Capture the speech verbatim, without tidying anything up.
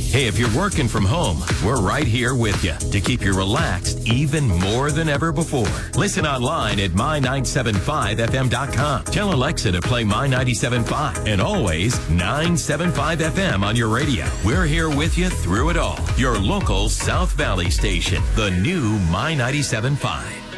Hey, if you're working from home, we're right here with you to keep you relaxed even more than ever before. Listen online at my nine seven five f m dot com. Tell Alexa to play My ninety-seven point five and always nine seven five F M on your radio. We're here with you through it all. Your local South Valley station, the new My ninety-seven point five.